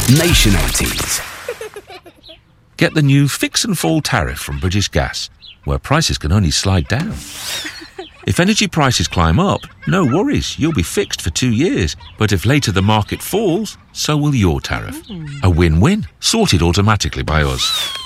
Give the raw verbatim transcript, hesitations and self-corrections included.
Nation eighteens. Get the new Fix and Fall tariff from British Gas, where prices can only slide down. If energy prices climb up, no worries, you'll be fixed for two years. But if later the market falls, so will your tariff. A win-win, sorted automatically by us.